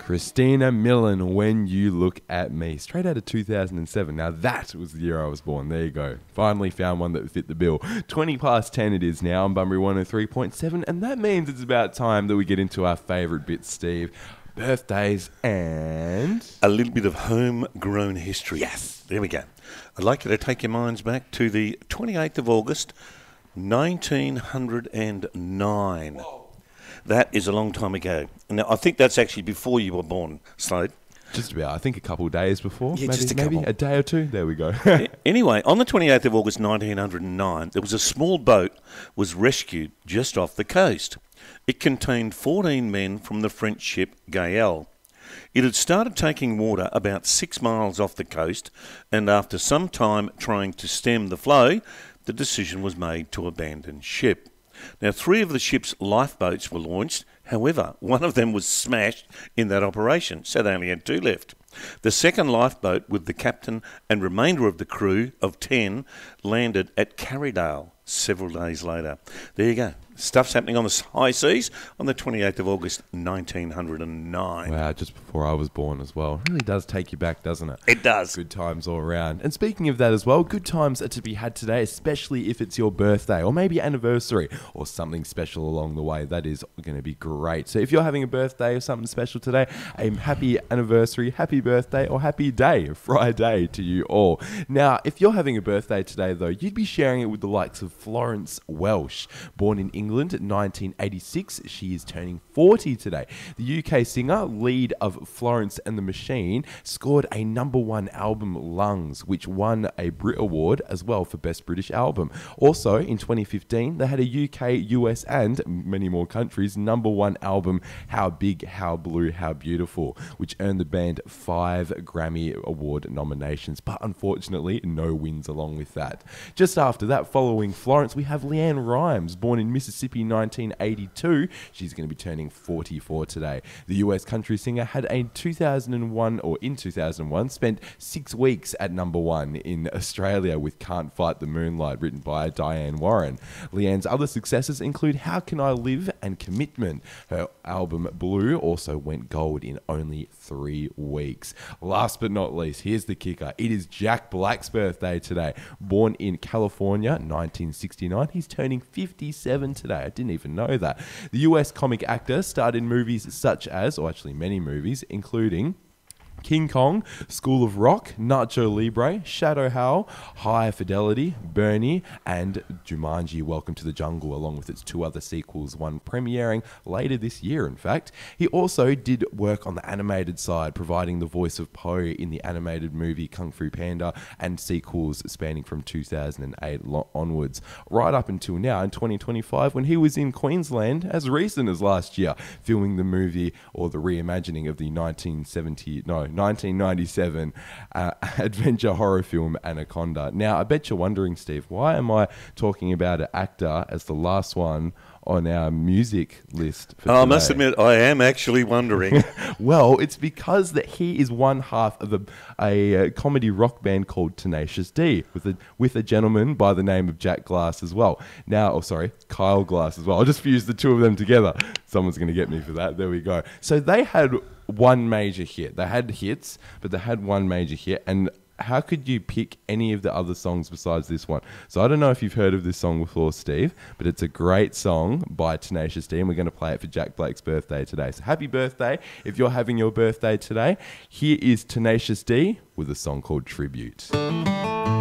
Christina Milian, When You Look at Me. Straight out of 2007. Now that was the year I was born. There you go. Finally found one that fit the bill. 20 past 10 it is now on Bunbury 103.7. And that means it's about time that we get into our favourite bits, Steve. Birthdays and... a little bit of homegrown history. Yes. There we go. I'd like you to take your minds back to the 28th of August, 1909. Whoa. That is a long time ago. Now, I think that's actually before you were born, Slade. Just about, I think a couple of days before. Yeah, maybe, just a couple. Maybe a day or two. There we go. Anyway, on the 28th of August 1909, there was a small boat was rescued just off the coast. It contained 14 men from the French ship Gaël. It had started taking water about 6 miles off the coast, and after some time trying to stem the flow, the decision was made to abandon ship. Now, 3 of the ship's lifeboats were launched. However, one of them was smashed in that operation, so they only had 2 left. The second lifeboat, with the captain and remainder of the crew of 10, landed at Carrydale several days later. There you go. Stuff's happening on the high seas on the 28th of August 1909. Wow, just before I was born as well. It really does take you back, doesn't it? It does. Good times all around. And speaking of that as well, good times are to be had today, especially if it's your birthday or maybe anniversary or something special along the way. That is going to be great. So if you're having a birthday or something special today, a happy anniversary, happy birthday or happy day, Friday to you all. Now, if you're having a birthday today though, you'd be sharing it with the likes of Florence Welch, born in England in 1986. She is turning 40 today. The UK singer, lead of Florence and the Machine, scored a #1 album, Lungs, which won a Brit Award as well for Best British Album. Also, in 2015, they had a UK, US and many more countries #1 album, How Big, How Blue, How Beautiful, which earned the band 5 Grammy Award nominations, but unfortunately no wins along with that. Just after that, following Florence, we have LeAnn Rimes, born in Mississippi 1982. She's going to be turning 44 today. The US country singer had a 2001 spent 6 weeks at #1 in Australia with Can't Fight the Moonlight, written by Diane Warren. LeAnn's other successes include How Can I Live and Commitment. Her album Blue also went gold in only 3 weeks. Last but not least, here's the kicker. It is Jack Black's birthday today. Born in California, 1969. He's turning 57 today. I didn't even know that. The US comic actor starred in movies such as, or actually many movies, including King Kong, School of Rock, Nacho Libre, Shadow Hal, High Fidelity, Bernie, and Jumanji, Welcome to the Jungle, along with its 2 other sequels, one premiering later this year, in fact. He also did work on the animated side, providing the voice of Po in the animated movie Kung Fu Panda and sequels spanning from 2008 onwards, right up until now in 2025, when he was in Queensland as recent as last year, filming the movie, or the reimagining of the 1997 adventure horror film Anaconda. Now, I bet you're wondering, Steve, why am I talking about an actor as the last one on our music list for today? I must admit, I am actually wondering. Well, it's because that he is one half of a comedy rock band called Tenacious D, with a gentleman by the name of Jack Glass as well. Now, Kyle Glass as well. I'll just fuse the 2 of them together. Someone's going to get me for that. There we go. So they had one major hit. They had hits, but they had one major hit. And how could you pick any of the other songs besides this one? So I don't know if you've heard of this song before, Steve, but it's a great song by Tenacious D, and we're going to play it for Jack Blake's birthday today. So happy birthday if you're having your birthday today. Here is Tenacious D with a song called Tribute.